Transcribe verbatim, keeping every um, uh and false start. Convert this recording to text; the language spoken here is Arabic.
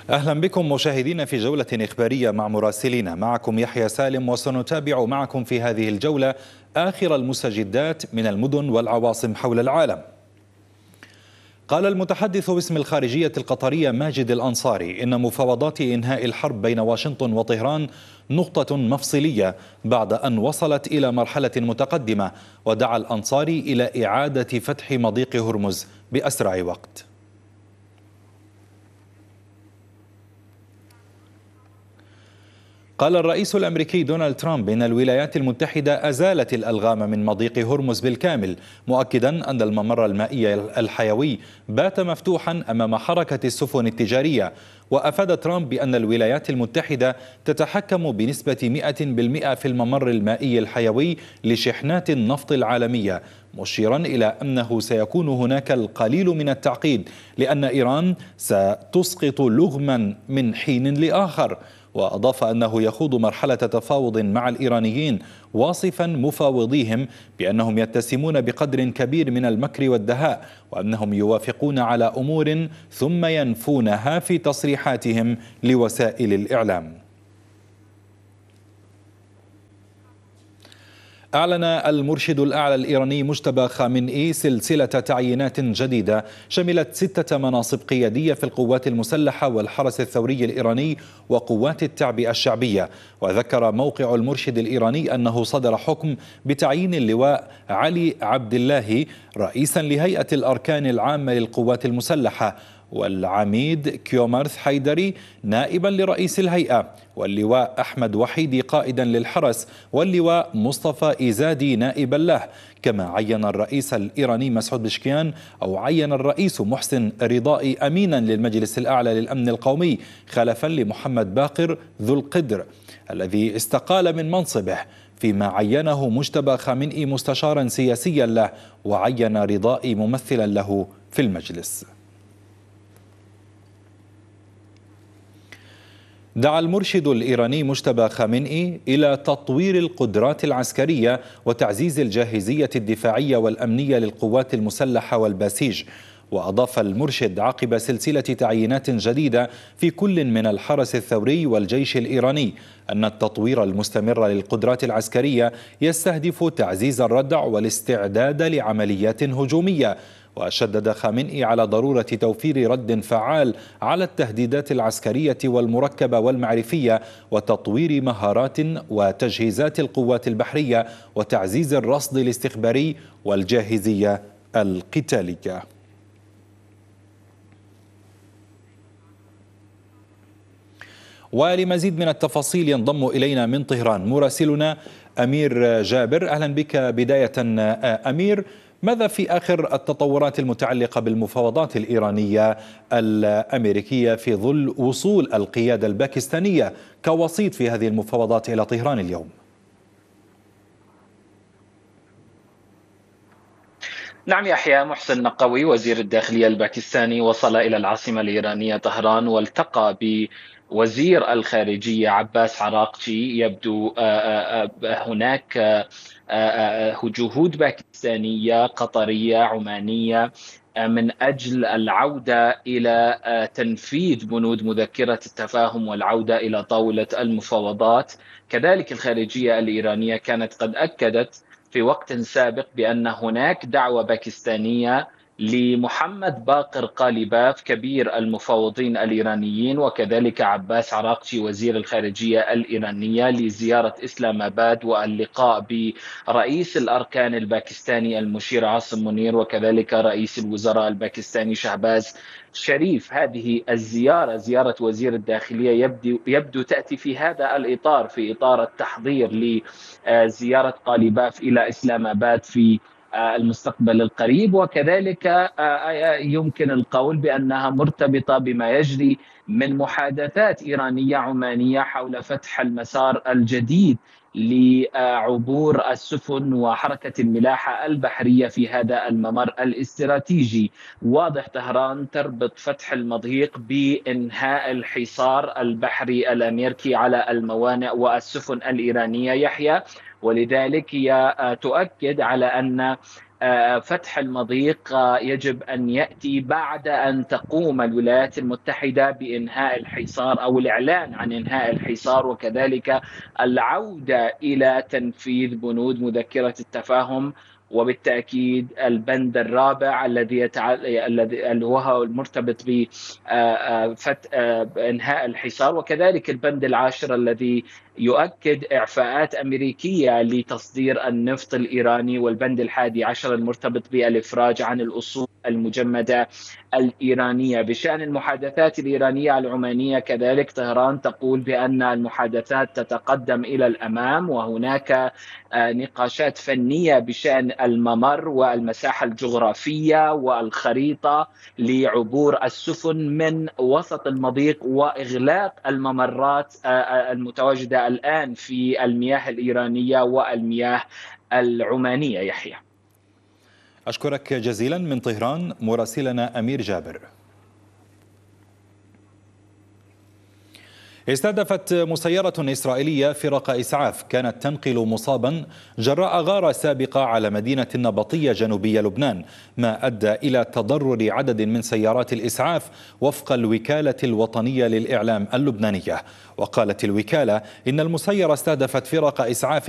أهلا بكم مشاهدين في جولة إخبارية مع مراسلين. معكم يحيى سالم، وسنتابع معكم في هذه الجولة آخر المستجدات من المدن والعواصم حول العالم. قال المتحدث باسم الخارجية القطرية ماجد الأنصاري إن مفاوضات إنهاء الحرب بين واشنطن وطهران نقطة مفصلية بعد أن وصلت إلى مرحلة متقدمة، ودعا الأنصاري إلى إعادة فتح مضيق هرمز بأسرع وقت. قال الرئيس الأمريكي دونالد ترامب إن الولايات المتحدة أزالت الألغام من مضيق هرمز بالكامل، مؤكدا أن الممر المائي الحيوي بات مفتوحا أمام حركة السفن التجارية. وأفاد ترامب بأن الولايات المتحدة تتحكم بنسبة مئة بالمئة في الممر المائي الحيوي لشحنات النفط العالمية، مشيرا إلى أنه سيكون هناك القليل من التعقيد لأن إيران ستسقط لغما من حين لآخر. وأضاف أنه يخوض مرحلة تفاوض مع الإيرانيين، واصفا مفاوضيهم بأنهم يتسمون بقدر كبير من المكر والدهاء، وأنهم يوافقون على أمور ثم ينفونها في تصريحاتهم لوسائل الإعلام. أعلن المرشد الأعلى الإيراني مجتبى خامنئي سلسلة تعيينات جديدة شملت ستة مناصب قيادية في القوات المسلحة والحرس الثوري الإيراني وقوات التعبئة الشعبية. وذكر موقع المرشد الإيراني أنه صدر حكم بتعيين اللواء علي عبد الله رئيسا لهيئة الأركان العامة للقوات المسلحة، والعميد كيومرث حيدري نائبا لرئيس الهيئة، واللواء أحمد وحيدي قائدا للحرس، واللواء مصطفى إيزادي نائبا له. كما عين الرئيس الإيراني مسعود بشكيان أو عين الرئيس محسن رضائي أمينا للمجلس الأعلى للأمن القومي خلفا لمحمد باقر ذو القدر الذي استقال من منصبه، فيما عينه مجتبى خامنئي مستشارا سياسيا له، وعين رضائي ممثلا له في المجلس. دعا المرشد الإيراني مجتبى خامنئي إلى تطوير القدرات العسكرية وتعزيز الجاهزية الدفاعية والأمنية للقوات المسلحة والباسيج. وأضاف المرشد عقب سلسلة تعيينات جديدة في كل من الحرس الثوري والجيش الإيراني أن التطوير المستمر للقدرات العسكرية يستهدف تعزيز الردع والاستعداد لعمليات هجومية. وشدد خامنئي على ضرورة توفير رد فعال على التهديدات العسكرية والمركبة والمعرفية، وتطوير مهارات وتجهيزات القوات البحرية، وتعزيز الرصد الاستخباري والجاهزية القتالية. ولمزيد من التفاصيل ينضم إلينا من طهران مراسلنا أمير جابر. أهلا بك. بداية أمير، ماذا في آخر التطورات المتعلقة بالمفاوضات الإيرانية الأمريكية في ظل وصول القيادة الباكستانية كوسيط في هذه المفاوضات إلى طهران اليوم؟ نعم يحيى، محسن نقوي وزير الداخلية الباكستاني وصل إلى العاصمة الإيرانية طهران والتقى بوزير الخارجية عباس عراقجي. يبدو هناك جهود باكستانية قطرية عمانية من أجل العودة إلى تنفيذ بنود مذكرة التفاهم والعودة إلى طاولة المفاوضات. كذلك الخارجية الإيرانية كانت قد أكدت في وقت سابق بأن هناك دعوة باكستانية لمحمد باقر قاليباف كبير المفاوضين الإيرانيين وكذلك عباس عراقجي وزير الخارجية الإيرانية لزيارة إسلام آباد واللقاء برئيس الأركان الباكستاني المشير عاصم منير وكذلك رئيس الوزراء الباكستاني شهباز شريف. هذه الزيارة زيارة وزير الداخلية يبدو, يبدو تأتي في هذا الإطار، في إطار التحضير لزيارة قاليباف إلى إسلام آباد في المستقبل القريب، وكذلك يمكن القول بأنها مرتبطة بما يجري من محادثات إيرانية عمانية حول فتح المسار الجديد لعبور السفن وحركة الملاحة البحرية في هذا الممر الاستراتيجي. واضح طهران تربط فتح المضيق بإنهاء الحصار البحري الأمريكي على الموانئ والسفن الإيرانية يحيى، ولذلك هي تؤكد على أن فتح المضيق يجب أن يأتي بعد أن تقوم الولايات المتحدة بإنهاء الحصار أو الإعلان عن إنهاء الحصار، وكذلك العودة إلى تنفيذ بنود مذكرة التفاهم، وبالتأكيد البند الرابع الذي يتعلق الذي هو المرتبط بإنهاء الحصار، وكذلك البند العاشر الذي يؤكد إعفاءات أمريكية لتصدير النفط الإيراني، والبند الحادي عشر المرتبط بالإفراج عن الأصول المجمدة الإيرانية. بشأن المحادثات الإيرانية العمانية كذلك، طهران تقول بأن المحادثات تتقدم إلى الأمام، وهناك نقاشات فنية بشأن الممر والمساحة الجغرافية والخريطة لعبور السفن من وسط المضيق وإغلاق الممرات المتواجدة الآن في المياه الإيرانية والمياه العمانية. يحيى، أشكرك جزيلا من طهران مراسلنا أمير جابر. استهدفت مسيرة إسرائيلية فرق إسعاف كانت تنقل مصابا جراء غارة سابقة على مدينة النبطية جنوبي لبنان، ما أدى إلى تضرر عدد من سيارات الإسعاف وفق الوكالة الوطنية للإعلام اللبنانية. وقالت الوكالة إن المسيرة استهدفت فرق إسعاف